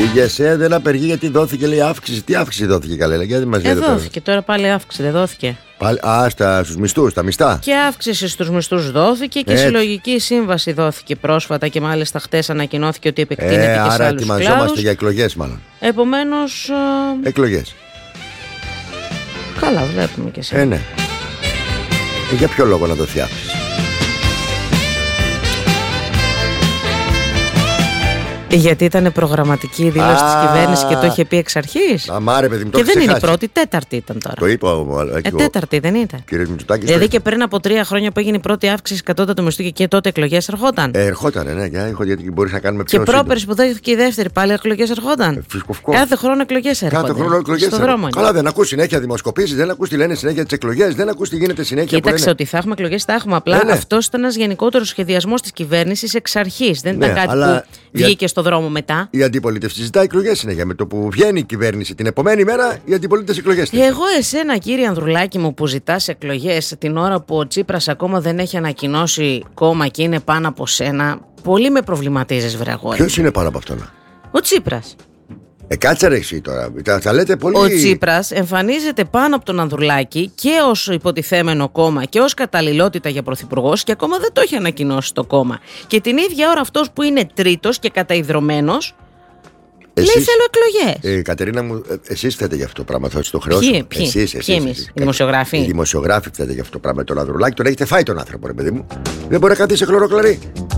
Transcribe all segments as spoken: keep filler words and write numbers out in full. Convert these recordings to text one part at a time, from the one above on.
Η ΓΕΣΕ δεν απεργεί γιατί δόθηκε, λέει, αύξηση. Τι αύξηση δόθηκε, καλέ, γιατί μας λέτε τώρα? Δόθηκε, τώρα πάλι αύξηση, δεν δόθηκε. Πάλι, α, στα, στους μισθούς, στα μισθά. Και αύξηση στους μισθούς δόθηκε και Έτσι. συλλογική σύμβαση δόθηκε πρόσφατα και μάλιστα χτες ανακοινώθηκε ότι επεκτείνεται ε, και άρα σε άλλους κλάδους. Άρα ετοιμαζόμαστε για εκλογές, μάλλον. Επομένως. Ε... Εκλογές. Καλά, βλέπουμε και σήμερα. Ε, ναι. Ε, για ποιο λόγο να δοθεί αύξηση? Γιατί ήταν προγραμματική η δήλωση της κυβέρνησης και το είχε πει εξ αρχής. Αμάρε, παιδί μου, το και δεν είναι η ξεχάσει. πρώτη, τέταρτη ήταν τώρα. Το είπα ο, ε, ο, τέταρτη δεν ήταν. Κύριε Μητσοτάκης. Δηλαδή και πριν από τρία χρόνια που έγινε η πρώτη αύξηση κατώτατου μισθού και, και τότε εκλογές ερχόταν. Ε, ερχόταν, ναι, γιατί μπορεί να κάνουμε πιο. Και πρόπερση που δόθηκε η δεύτερη πάλι εκλογές ερχόταν. Ε, Κάθε χρόνο εκλογές έρχονται. Κάθε χρόνο εκλογές στον δρόμο. Καλά, δεν ακούς συνέχεια δημοσκοπήσεις, δεν ακούς τι λένε συνέχεια τις εκλογές, δεν ακούς τι γίνεται συνέχεια. Κοίταξε ότι θα έχουμε εκλογές, θα έχουμε. Απλά ναι. αυτός ήταν ένας γενικότερος σχεδιασμός της κυβέρνησης εξ αρχής. Δεν ναι, ήταν κάτι που βγήκε στο δρόμο μετά. Η αντιπολίτευση ζητάει εκλογές συνέχεια. Με το που βγαίνει η κυβέρνηση την επομένη μέρα, οι αντιπολίτες εκλογές. Εγώ, εσένα, κύριε Ανδρουλάκη μου, που ζητάς εκλογές την ώρα που ο Τσίπρας ακόμα δεν έχει ανακοινώσει κόμμα και είναι πάνω από σένα, πολύ με προβληματίζεις, βρε αγόρι. Ποιος είναι πάνω από αυτόν? Ο Τσίπρας. Ε, κάτσε ρε εσύ τώρα. Τα, τα λέτε πολύ. Ο Τσίπρας εμφανίζεται πάνω από τον Ανδρουλάκη και ως υποτιθέμενο κόμμα και ως καταλληλότητα για πρωθυπουργός και ακόμα δεν το έχει ανακοινώσει το κόμμα. Και την ίδια ώρα αυτός που είναι τρίτος και καταϊδρωμένος. Εσείς, λέει θέλω εκλογές. Ε, Κατερίνα μου, εσείς θέτε για αυτό το πράγμα, θα σας το χρεώσω. Ποιοι, ποιοι, εσείς, εσείς, ποιοι εμείς, οι δημοσιογράφοι. Οι δημοσιογράφοι θέτε για αυτό το πράγμα. Τον Ανδρουλάκη τον έχετε φάει τον άνθρωπο, ρε παιδί μου. Δεν μπορεί να καθίσει χλωροκλαρί.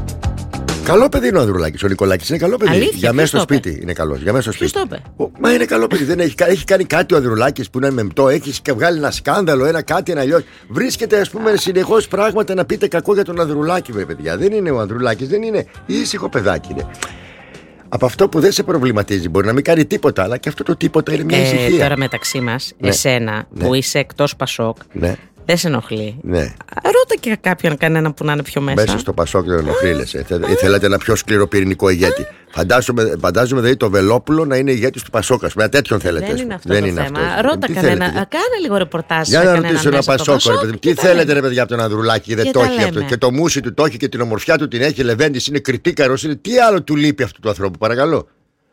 Καλό παιδί είναι ο Ανδρουλάκης. Ο Νικολάκης είναι καλό παιδί. Αλήθεια, για μέσα στο το σπίτι είναι καλός. Για μέσα στο ποιος σπίτι. το είπε? Μα είναι καλό παιδί. Δεν έχει, έχει κάνει κάτι ο Ανδρουλάκης που είναι μεμπτό. Έχει βγάλει ένα σκάνδαλο, ένα κάτι, ένα αλλιώς. Βρίσκεται, ας πούμε, συνεχώς πράγματα να πείτε κακό για τον Ανδρουλάκη, βέβαια, παιδιά. Δεν είναι ο Ανδρουλάκης, δεν είναι. Ήσυχο παιδάκι είναι. Από αυτό που δεν σε προβληματίζει, μπορεί να μην κάνει τίποτα, αλλά και αυτό το τίποτα είναι μια ε, ησυχία. Τώρα μεταξύ μας, ναι. εσένα ναι. που είσαι εκτός Πασόκ, ναι. δεν σε ενοχλεί. Ναι. Ρώτα και κάποιον, κανένα που να είναι πιο μέσα. Μέσα στο Πασόκ δεν ενοχλεί, λες. Ε, θέλετε ένα πιο σκληροπυρηνικό ηγέτη. Φαντάζομαι, φαντάζομαι δηλαδή το Βελόπουλο να είναι ηγέτης του Πασόκα. Με τέτοιον θέλετε. Δεν είναι αυτό δεν το είναι θέμα. Αυτό. Ρώτα τι κανένα. Θέλετε, κάνε λίγο ρεπορτάζ. Για να ρωτήσω ένα Πασόκο, ρε παιδί. Τι θέλετε, ρε παιδιά, από τον Ανδρουλάκη, δεν το έχει αυτό. Και το μουσι του το έχει και την ομορφιά του την έχει. Λεβέντης είναι κριτήκαρος. Τι άλλο του λείπει αυτού του ανθρώπου, παρακαλώ.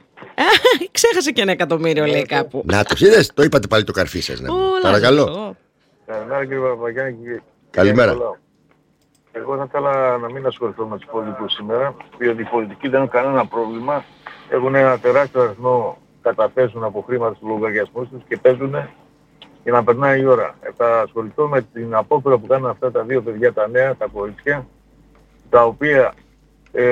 Ξέχασε και ένα εκατομμύριο, λέει κάπου. Να το είδες, το είπατε πάλι το καρφί σας. Παρακαλώ. Καλημέρα κύριε Παπαγιάννη. Καλημέρα. Εγώ θα ήθελα να μην ασχοληθώ με τους πολιτικούς σήμερα, διότι οι πολιτικοί δεν έχουν κανένα πρόβλημα. Έχουν ένα τεράστιο αριθμό καταθέσεων από χρήματα στους λογαριασμούς τους και παίζουν για να περνάει η ώρα. Θα ασχοληθώ με την απόπειρα που κάνουν αυτά τα δύο παιδιά, τα νέα, τα κορίτσια, τα οποία ε,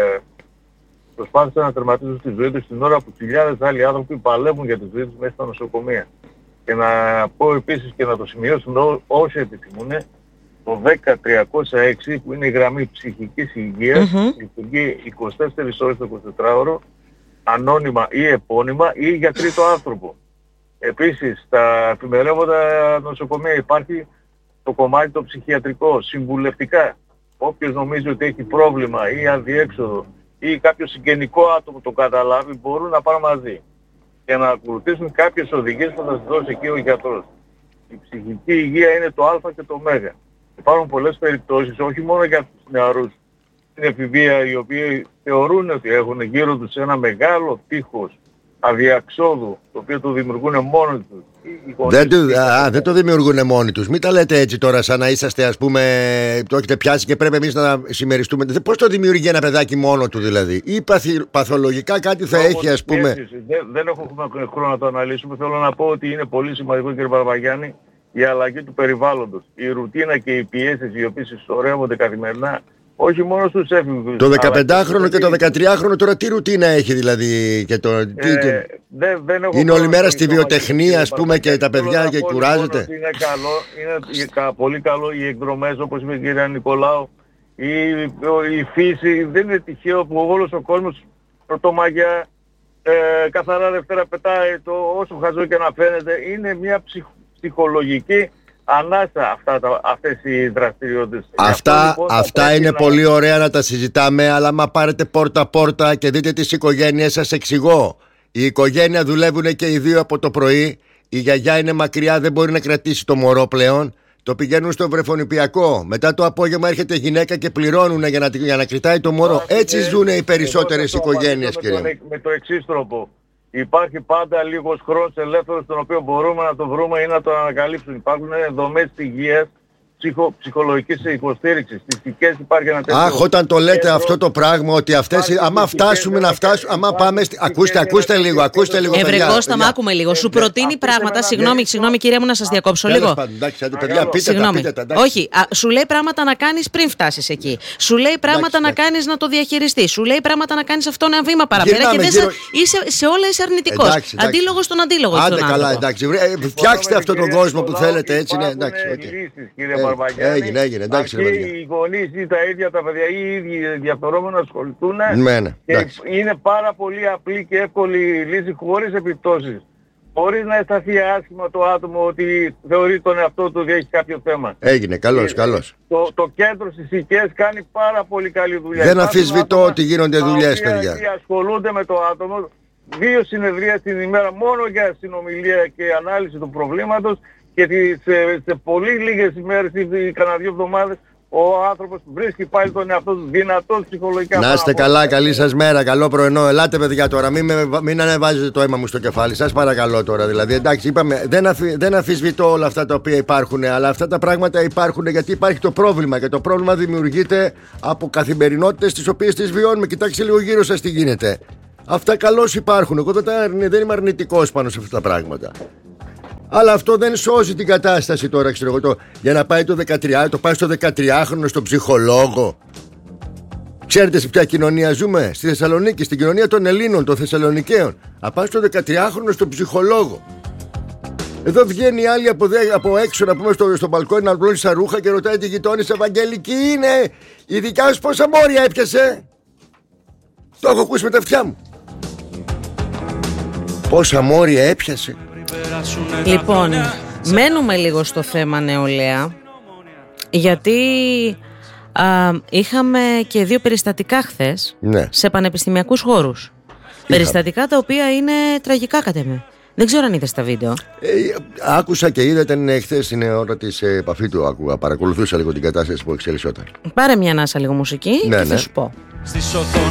προσπάθησαν να τερματίσουν τη ζωή τους την ώρα που χιλιάδες άλλοι άνθρωποι παλεύουν για τη ζωή τους μέσα στα νοσοκομεία. Και να πω επίσης και να το σημειώσουν ό, όσοι επιθυμούν, το δέκα τριακόσια έξι που είναι η γραμμή ψυχικής υγείας, mm-hmm. λειτουργεί είκοσι τέσσερις ώρες το εικοσιτετράωρο, ανώνυμα ή επώνυμα ή για τρίτο άνθρωπο. Επίσης, στα εφημερεύοντα νοσοκομεία υπάρχει το κομμάτι το ψυχιατρικό, συμβουλευτικά. Όποιος νομίζει ότι έχει πρόβλημα ή αδιέξοδο ή κάποιο συγγενικό άτομο το καταλάβει, μπορούν να πάνε μαζί και να ακολουθήσουν κάποιες οδηγίες που θα σας δώσει εκεί ο γιατρός. Η ψυχική υγεία είναι το α και το ω. Υπάρχουν πολλές περιπτώσεις, όχι μόνο για τους νεαρούς στην εφηβεία, οι οποίοι θεωρούν ότι έχουν γύρω τους ένα μεγάλο τείχος αδιαξόδου, το οποίο το δημιουργούν μόνοι τους. Δεν το, α, δεν το δημιουργούν μόνοι τους. Μην τα λέτε έτσι τώρα σαν να είσαστε, ας πούμε, το έχετε πιάσει και πρέπει εμείς να συμμεριστούμε. Πώς το δημιουργεί ένα παιδάκι μόνο του δηλαδή? Ή παθη, παθολογικά κάτι θα Όπως έχει, ας πούμε. Δεν, δεν έχω χρόνο να το αναλύσουμε. Θέλω να πω ότι είναι πολύ σημαντικό, κύριε Παραπαγιάννη, η αλλαγή του περιβάλλοντος. Η ρουτίνα και οι πιέσεις οι οποίες συσσωρεύονται καθημερινά, όχι μόνο στους έφηβους. Το δεκαπεντάχρονο και το δεκατριάχρονο τώρα τι ρουτίνα έχει δηλαδή? Και το, τι, ε, δεν, δεν έχω είναι όλη μέρα στη βιοτεχνία, ας πούμε, και τα παιδιά και κουράζεται. Είναι καλό, είναι πολύ καλό οι εκδρομές, όπως είπε η κυρία Νικολάου. Η, η φύση δεν είναι τυχαίο που όλος ο κόσμος πρωτομαγιά ε, καθαρά Δευτέρα πετάει, το, όσο χαζό και να φαίνεται. Είναι μια ψυχ, ψυχολογική ανάσα αυτά τα, αυτές οι δραστηριότητες. Αυτά, λοιπόν, αυτά είναι να... πολύ ωραία να τα συζητάμε, αλλά άμα πάρετε πόρτα-πόρτα και δείτε τις οικογένειες, σας εξηγώ. Η οικογένεια δουλεύουν και οι δύο από το πρωί, η γιαγιά είναι μακριά, δεν μπορεί να κρατήσει το μωρό πλέον. το πηγαίνουν στο βρεφονιπιακό. Μετά το απόγευμα έρχεται γυναίκα και πληρώνουν για να, για να κριτάει το μωρό. Έτσι ζουν οι περισσότερες οικογένειες, κύριε. Με, με το εξής τρόπο. Υπάρχει πάντα λίγος χρόνος ελεύθερος, τον οποίο μπορούμε να το βρούμε ή να το ανακαλύψουμε. Υπάρχουν δομές υγείας, ψυχο, ψυχολογικής υποστήριξης. Στις δικές υπάρχει ένα τέτοιο. Αχ, όταν το λέτε αυτό το πράγμα, ότι αυτές. Άμα φτάσουμε να φτάσουμε. Άμα πάμε. Ακούστε, ακούστε λίγο, ακούστε λίγο. Ευρε Κώστα, μ' άκουμε λίγο. Σου προτείνει πράγματα. Συγγνώμη, συγγνώμη, κυρία μου, να σας διακόψω λίγο. Συγγνώμη. Όχι, σου λέει πράγματα να κάνεις πριν φτάσεις εκεί. Σου λέει πράγματα να κάνεις να το διαχειριστείς. Σου λέει πράγματα να κάνεις αυτό ένα βήμα παραπέρα και σε όλα είσαι αρνητικός. Αντίλογο στον αντίλογο. Άντε καλά, εντάξει. Φτιάξτε αυτόν τον κόσμο που θέλετε έτσι. Έγινε, έγινε, εντάξει. Οι γονείς ή τα ίδια τα παιδιά ή οι ίδιοι ενδιαφερόμενοι να ασχοληθούν. Ναι, ναι, και είναι πάρα πολύ απλή και εύκολη λύση χωρίς επιπτώσεις. Χωρίς να αισθανθεί άσχημα το άτομο ότι θεωρεί τον εαυτό του ότι έχει κάποιο θέμα. Έγινε, καλώς, καλώς. Το, το κέντρο στις οικίες κάνει πάρα πολύ καλή δουλειά. Δεν αμφισβητώ ότι γίνονται δουλειές, παιδιά. Οι ασχολούνται με το άτομο. Δύο συνεδρίες την ημέρα μόνο για συνομιλία και ανάλυση του προβλήματος. Και σε, σε πολύ λίγες ημέρες ή κανένα δύο εβδομάδες ο άνθρωπος βρίσκει πάλι τον εαυτό του δυνατός ψυχολογικά. Να είστε καλά, καλή σας μέρα, καλό πρωινό. Ελάτε παιδιά τώρα, μην, με, μην ανεβάζετε το αίμα μου στο κεφάλι σας, παρακαλώ τώρα. Δηλαδή, εντάξει, είπαμε, δεν, αφι, δεν αφισβητώ όλα αυτά τα οποία υπάρχουν, αλλά αυτά τα πράγματα υπάρχουν γιατί υπάρχει το πρόβλημα. Και το πρόβλημα δημιουργείται από καθημερινότητες τις οποίες τις βιώνουμε. Κοιτάξτε λίγο γύρω σας τι γίνεται. Αυτά καλώς υπάρχουν. Εγώ δεν, τα, δεν είμαι αρνητικός πάνω σε αυτά τα πράγματα. Αλλά αυτό δεν σώζει την κατάσταση τώρα, ξέρω εγώ. Το, για να πάει το δεκατρία, το πάει στο δεκατριάχρονο στον ψυχολόγο. Ξέρετε σε ποια κοινωνία ζούμε? Στη Θεσσαλονίκη, στην κοινωνία των Ελλήνων, των Θεσσαλονικαίων. Να πάει στο δεκατριάχρονο στον ψυχολόγο. Εδώ βγαίνει άλλη από, δε, από έξω, να πούμε στο, στο μπαλκόνι, να πλώνει στα ρούχα και ρωτάει τη γειτόνισσα, Ευαγγελική είναι, η δικιά σου πόσα μόρια έπιασε? Το έχω ακούσει με τα αυτιά μου. Πόσα μόρια έπιασε? Λοιπόν, μένουμε λίγο στο θέμα νεολαία, γιατί α, είχαμε και δύο περιστατικά χθες, ναι, σε πανεπιστημιακούς χώρους. Είχα. Περιστατικά τα οποία είναι τραγικά κατά με. Δεν ξέρω αν είδες τα βίντεο. Ε, άκουσα και είδα, ήταν χθες στην ώρα της επαφή του, άκουγα, παρακολουθούσα λίγο την κατάσταση που εξελισσόταν. Πάρε μια ανάσα λίγο μουσική, ναι, και θα, ναι, σου πω.